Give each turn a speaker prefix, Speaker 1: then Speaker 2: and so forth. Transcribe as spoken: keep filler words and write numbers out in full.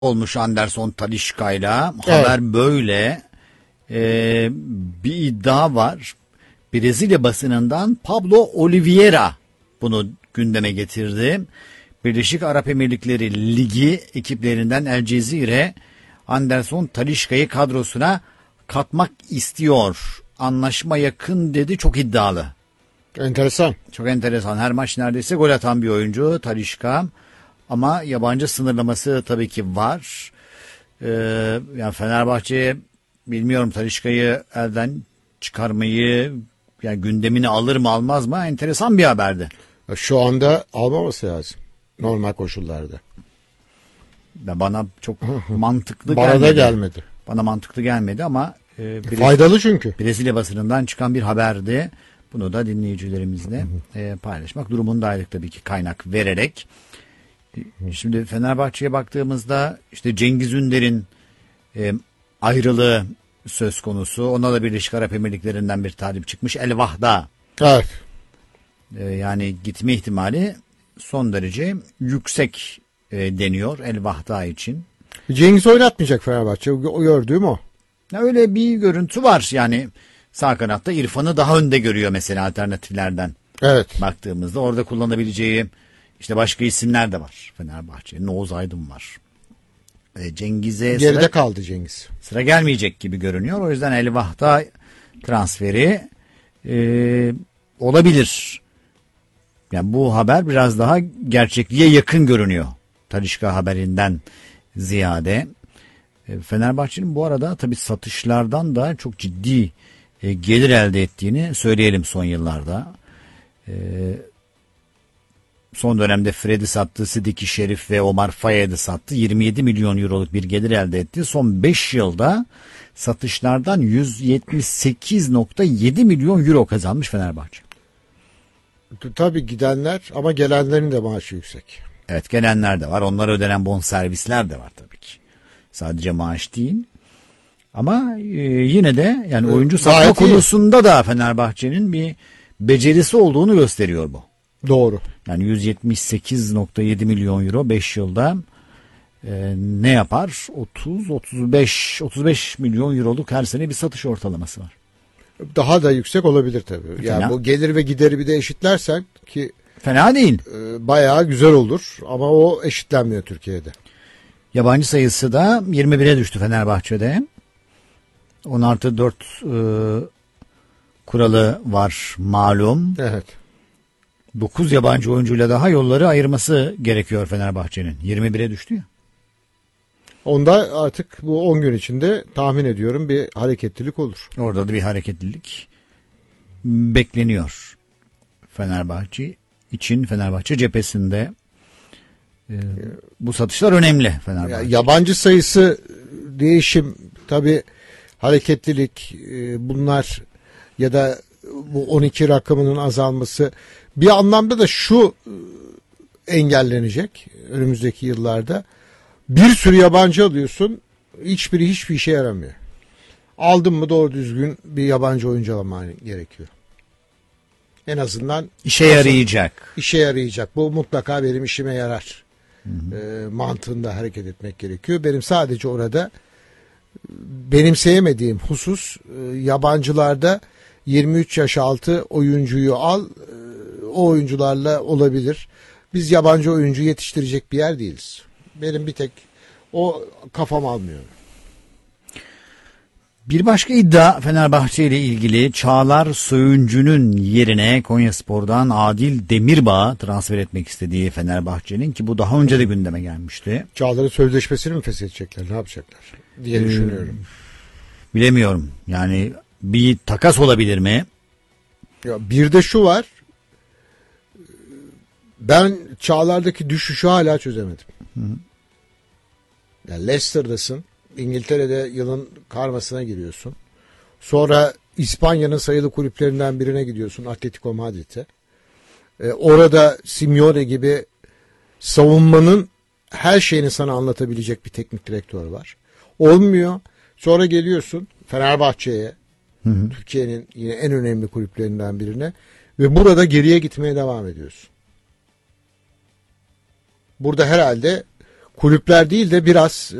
Speaker 1: olmuş Anderson Talisca'yla.
Speaker 2: Evet.
Speaker 1: Haber böyle. Ee, bir iddia var. Brezilya basınından Pablo Oliveira bunu gündeme getirdi. Birleşik Arap Emirlikleri Ligi ekiplerinden El Cezire Anderson Talisca'yı kadrosuna katmak istiyor. Anlaşma yakın dedi, çok iddialı.
Speaker 2: Enteresan.
Speaker 1: Çok enteresan. Her maç neredeyse gol atan bir oyuncu Talisca. Ama yabancı sınırlaması tabii ki var. Ee, yani Fenerbahçe bilmiyorum Talisca'yı elden çıkarmayı, yani gündemini alır mı almaz mı, enteresan bir haberdi.
Speaker 2: Şu anda almaması lazım. Normal koşullarda.
Speaker 1: Bana çok mantıklı
Speaker 2: Bana
Speaker 1: gelmedi.
Speaker 2: da gelmedi.
Speaker 1: Bana mantıklı gelmedi ama e, Brezilya,
Speaker 2: faydalı çünkü.
Speaker 1: Brezilya basınından çıkan bir haberdi. Bunu da dinleyicilerimizle e, paylaşmak durumundaydık tabii ki, kaynak vererek. Şimdi Fenerbahçe'ye baktığımızda işte Cengiz Ünder'in e, ayrılığı söz konusu. Ona da Birleşik Arap Emirlikleri'nden bir talip çıkmış. El Vahda.
Speaker 2: Evet.
Speaker 1: E, yani gitme ihtimali son derece yüksek e, deniyor El Vahda için.
Speaker 2: Cengiz oynatmayacak Fenerbahçe. O gördüğüm o.
Speaker 1: Öyle bir görüntü var. Yani sağ kanatta İrfan'ı daha önde görüyor mesela alternatiflerden.
Speaker 2: Evet.
Speaker 1: Baktığımızda orada kullanabileceği işte başka isimler de var Fenerbahçe'nin. Oğuz Aydın var. E, Cengiz'e
Speaker 2: Geride
Speaker 1: sıra,
Speaker 2: kaldı Cengiz.
Speaker 1: sıra gelmeyecek gibi görünüyor. O yüzden El Vahda transferi e, olabilir. Yani bu haber biraz daha gerçekliğe yakın görünüyor. Talisca haberinden ziyade. E, Fenerbahçe'nin bu arada tabii satışlardan da çok ciddi e, gelir elde ettiğini söyleyelim son yıllarda. E, son dönemde Fred'i sattı, Sidiki Şerif ve Omar Fayyad'ı sattı. yirmi yedi milyon euroluk bir gelir elde etti. Son beş yılda satışlardan yüz yetmiş sekiz nokta yedi milyon euro kazanmış Fenerbahçe.
Speaker 2: Tabii gidenler ama gelenlerin de maaşı yüksek.
Speaker 1: Evet, gelenler de var. Onlara ödenen bonservisler de var tabii ki. Sadece maaş değil. Ama e, yine de yani
Speaker 2: Evet,
Speaker 1: oyuncu satma
Speaker 2: gayet iyi.
Speaker 1: konusunda da Fenerbahçe'nin bir becerisi olduğunu gösteriyor bu.
Speaker 2: Doğru.
Speaker 1: Yani yüz yetmiş sekiz nokta yedi milyon euro beş yılda e, ne yapar? otuz otuz beş otuz beş milyon euroluk her sene bir satış ortalaması var.
Speaker 2: Daha da yüksek olabilir tabii. Yani
Speaker 1: Fena.
Speaker 2: bu gelir ve gideri bir de eşitlersen ki
Speaker 1: Fena değil.
Speaker 2: e, bayağı güzel olur ama o eşitlenmiyor Türkiye'de.
Speaker 1: Yabancı sayısı da yirmi bire düştü Fenerbahçe'de. on artı dört e, kuralı var malum.
Speaker 2: Evet.
Speaker 1: dokuz yabancı oyuncuyla daha yolları ayırması gerekiyor Fenerbahçe'nin. yirmi bire düştü ya.
Speaker 2: Onda artık bu on gün içinde tahmin ediyorum bir hareketlilik olur.
Speaker 1: Orada da bir hareketlilik bekleniyor. Fenerbahçe için, Fenerbahçe cephesinde e, bu satışlar önemli Fenerbahçe.
Speaker 2: Ya, yabancı sayısı değişim tabii, hareketlilik e, bunlar ya da bu on iki rakamının azalması bir anlamda da şu e, engellenecek önümüzdeki yıllarda. Bir sürü yabancı alıyorsun, hiçbiri hiçbir işe yaramıyor. Aldın mı doğru düzgün bir yabancı oyuncu alman gerekiyor. En azından
Speaker 1: İşe yarayacak.
Speaker 2: işe yarayacak. Bu mutlaka benim işime yarar. Hı hı. E, mantığında hareket etmek gerekiyor. Benim sadece orada benimseyemediğim husus e, yabancılarda yirmi üç yaş altı oyuncuyu al, e, o oyuncularla olabilir. Biz yabancı oyuncu yetiştirecek bir yer değiliz. Benim bir tek o kafam almıyor.
Speaker 1: Bir başka iddia Fenerbahçe ile ilgili, Çağlar Söyüncü'nün yerine Konyaspor'dan Adil Demirbağ'ı transfer etmek istediği Fenerbahçe'nin, ki bu daha önce de gündeme gelmişti.
Speaker 2: Çağlar'ın sözleşmesini mi feshedecekler, ne yapacaklar diye ee, düşünüyorum.
Speaker 1: Bilemiyorum. Yani bir takas olabilir mi?
Speaker 2: Ya bir de şu var. Ben Çağlar'daki düşüşü hala çözemedim. Hı hı. Yani Leicester'dasın. İngiltere'de yılın karmasına giriyorsun. Sonra İspanya'nın sayılı kulüplerinden birine gidiyorsun, Atletico Madrid'e. Ee, orada Simeone gibi savunmanın her şeyini sana anlatabilecek bir teknik direktör var. Olmuyor. Sonra geliyorsun Fenerbahçe'ye, Türkiye'nin yine en önemli kulüplerinden birine ve burada geriye gitmeye devam ediyorsun. Burada herhalde kulüpler değil de biraz